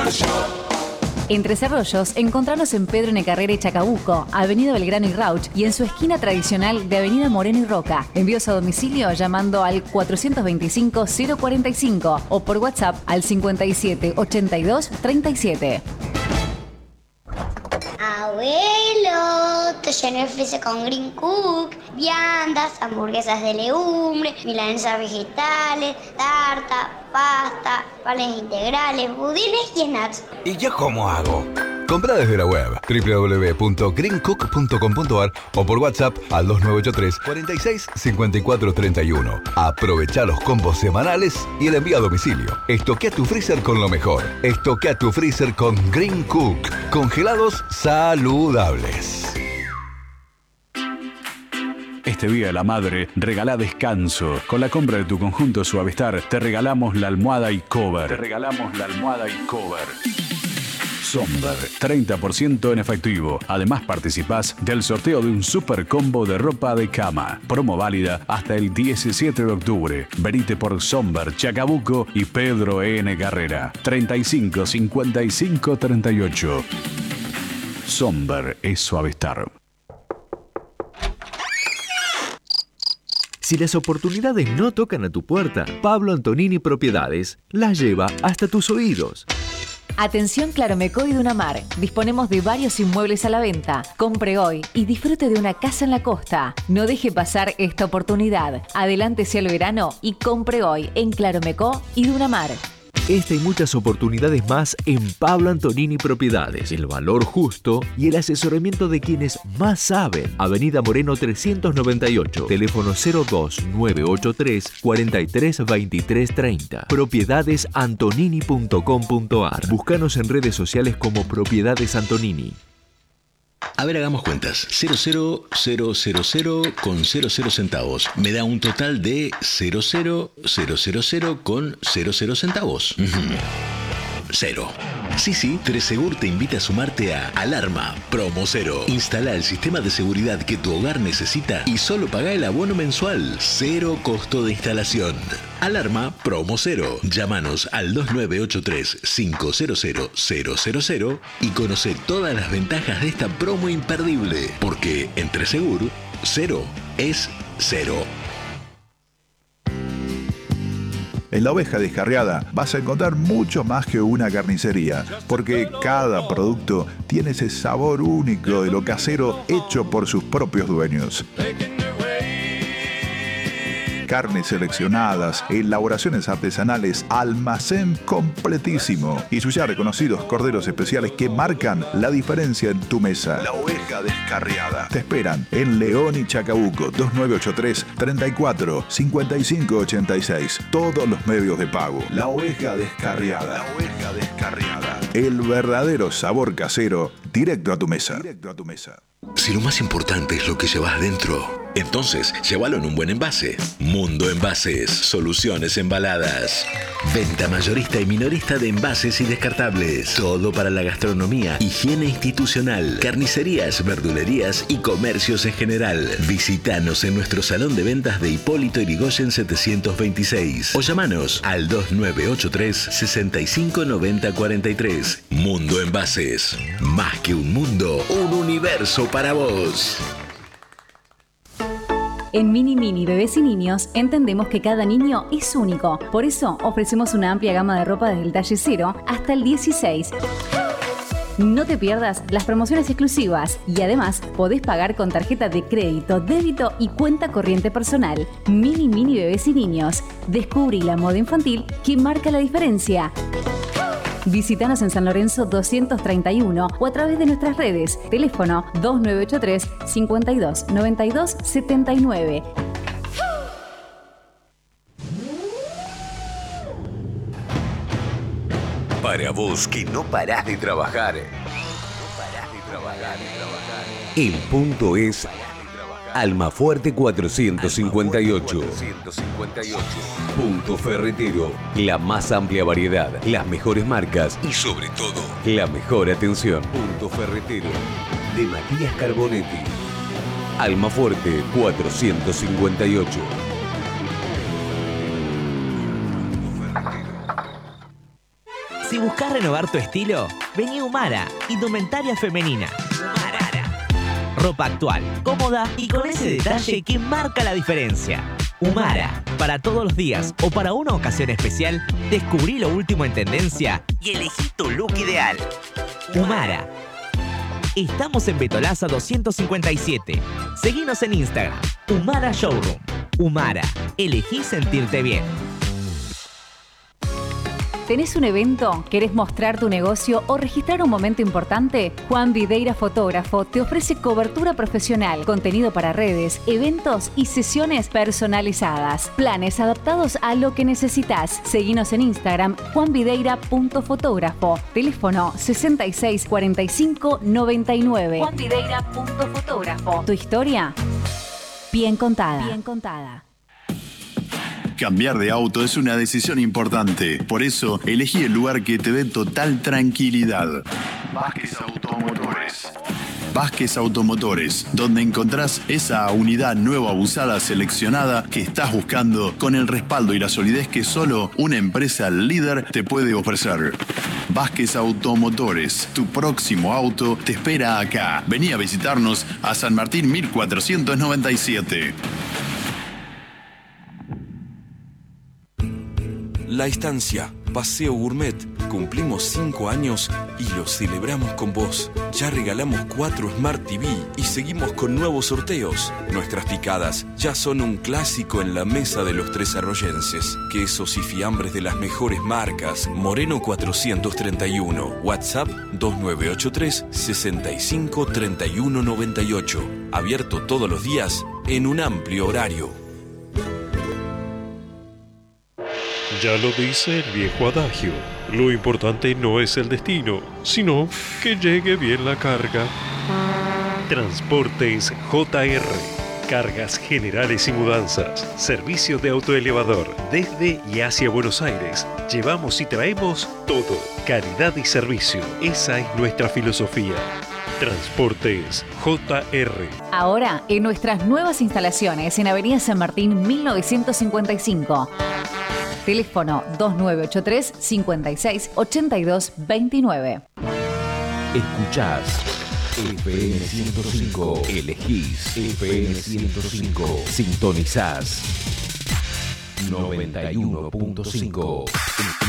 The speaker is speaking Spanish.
En Tres Arroyos, encontrarnos en Pedro N. Carrera y Chacabuco, Avenida Belgrano y Rauch, y en su esquina tradicional de Avenida Moreno y Roca. Envíos a domicilio llamando al 425-045 o por WhatsApp al 57 82 37. Abuelo, te llené el freezer con Green Cook, viandas, hamburguesas de legumbre, milanesas vegetales, tarta, pasta, panes integrales, budines y snacks. ¿Y yo cómo hago? Compra desde la web www.greencook.com.ar o por WhatsApp al 2983 46 54 31. Aprovecha los combos semanales y el envío a domicilio. Estoquea tu freezer con lo mejor. Estoquea tu freezer con Green Cook. Congelados saludables. Este Día de la Madre, regala descanso. Con la compra de tu conjunto Suavestar, te regalamos la almohada y cover. Somber, 30% en efectivo. Además participás del sorteo de un super combo de ropa de cama. Promo válida hasta el 17 de octubre. Venite por Somber, Chacabuco y Pedro N. Carrera. 35 55 38. Somber es Suavestar. Si las oportunidades no tocan a tu puerta, Pablo Antonini Propiedades las lleva hasta tus oídos. Atención Claromecó y Dunamar. Disponemos de varios inmuebles a la venta. Compre hoy y disfrute de una casa en la costa. No deje pasar esta oportunidad. Adelántese al verano y compre hoy en Claromecó y Dunamar. Esta y muchas oportunidades más en Pablo Antonini Propiedades. El valor justo y el asesoramiento de quienes más saben. Avenida Moreno 398. Teléfono 02983 43 23 30. Propiedadesantonini.com.ar. Búscanos en redes sociales como Propiedades Antonini. A ver, hagamos cuentas. 00000 con 00 centavos. Me da un total de 00000 con 00 centavos. Cero. Sí, Tresegur te invita a sumarte a Alarma Promo Cero. Instala el sistema de seguridad que tu hogar necesita y solo paga el abono mensual. Cero costo de instalación. Alarma Promo Cero. Llámanos al 2983 500000 y conoce todas las ventajas de esta promo imperdible. Porque en Tresegur, cero es cero. En La Oveja Descarriada vas a encontrar mucho más que una carnicería, porque cada producto tiene ese sabor único de lo casero hecho por sus propios dueños. Carnes seleccionadas, elaboraciones artesanales, almacén completísimo y sus ya reconocidos corderos especiales que marcan la diferencia en tu mesa. La Oveja Descarriada. Te esperan en León y Chacabuco, 2983 34 55 86. Todos los medios de pago. La Oveja Descarriada. La Oveja Descarriada. El verdadero sabor casero directo a tu mesa. Directo a tu mesa. Si lo más importante es lo que llevas dentro, entonces llévalo en un buen envase. Mundo Envases, soluciones embaladas. Venta mayorista y minorista de envases y descartables. Todo para la gastronomía, higiene institucional, carnicerías, verdulerías y comercios en general. Visítanos en nuestro salón de ventas de Hipólito Yrigoyen 726 o llamanos al 2983 65 90 43. Mundo Envases, más que un mundo, un universo para vos. En Mini Bebés y Niños entendemos que cada niño es único. Por eso ofrecemos una amplia gama de ropa desde el talle 0 hasta el 16. No te pierdas las promociones exclusivas y además podés pagar con tarjeta de crédito, débito y cuenta corriente personal. Mini Bebés y Niños. Descubrí la moda infantil que marca la diferencia. Visítanos en San Lorenzo 231 o a través de nuestras redes. Teléfono 2983 52 92 79. Para vos que no parás de trabajar. El punto es Almafuerte 458. Punto Ferretero. La más amplia variedad, las mejores marcas y sobre todo, la mejor atención. Punto Ferretero. De Matías Carbonetti. Almafuerte 458. Si buscas renovar tu estilo? Vení a Humara, indumentaria femenina. Humara. Ropa actual, cómoda y con ese detalle que marca la diferencia. Humara, para todos los días o para una ocasión especial, descubrí lo último en tendencia y elegí tu look ideal. Humara. Estamos en Betolaza 257. Seguinos en Instagram. Humara Showroom. Humara. Elegí sentirte bien. ¿Tenés un evento? ¿Querés mostrar tu negocio o registrar un momento importante? Juan Videira Fotógrafo te ofrece cobertura profesional, contenido para redes, eventos y sesiones personalizadas. Planes adaptados a lo que necesitas. Seguinos en Instagram, juanvideira.fotógrafo. Teléfono 664599. juanvideira.fotógrafo. Tu historia, bien contada. Bien contada. Cambiar de auto es una decisión importante. Por eso, elegí el lugar que te dé total tranquilidad. Vázquez Automotores. Vázquez Automotores, donde encontrás esa unidad nueva usada seleccionada que estás buscando con el respaldo y la solidez que solo una empresa líder te puede ofrecer. Vázquez Automotores, tu próximo auto te espera acá. Vení a visitarnos a San Martín 1497. La Estancia, Paseo Gourmet. Cumplimos 5 años y lo celebramos con vos. Ya regalamos 4 Smart TV y seguimos con nuevos sorteos. Nuestras picadas ya son un clásico en la mesa de los tres arroyenses. Quesos y fiambres de las mejores marcas. Moreno 431. WhatsApp 2983 65 31 98. Abierto todos los días en un amplio horario. Ya lo dice el viejo adagio, lo importante no es el destino, sino que llegue bien la carga. Transportes JR, cargas generales y mudanzas, servicio de autoelevador desde y hacia Buenos Aires. Llevamos y traemos todo, calidad y servicio, esa es nuestra filosofía. Transportes JR. Ahora en nuestras nuevas instalaciones en Avenida San Martín 1955. Teléfono 2983 56 82 29. Escuchás FM 105. Elegís FM 105. Sintonizás 91.5.